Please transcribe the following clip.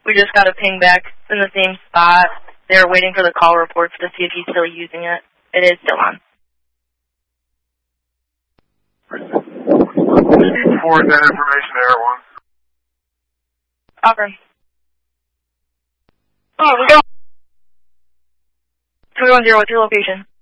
We just got a ping back in the same spot. They're waiting for the call reports to see if he's still using it. It is still on. Forward that information to Air 1. Auburn. Oh, we go. 310, what's your location?